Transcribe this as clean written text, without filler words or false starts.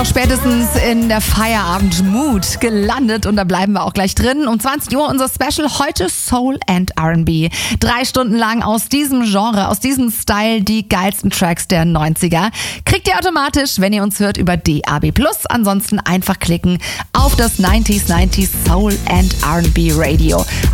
Spätestens in der Feierabend-Mood gelandet und da bleiben wir auch gleich drin. Um 20 Uhr unser Special, heute Soul and R&B. 3 Stunden lang aus diesem Genre, aus diesem Style die geilsten Tracks der 90er. Kriegt ihr automatisch, wenn ihr uns hört, über DAB+. Ansonsten einfach klicken auf das 90s Soul and R&B Radio.